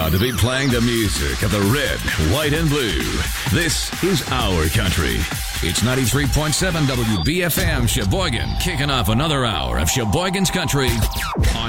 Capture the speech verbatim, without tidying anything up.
proud to be playing the music of the red, white, and blue. This is our country. It's ninety-three point seven W B F M Sheboygan, kicking off another hour of Sheboygan's Country on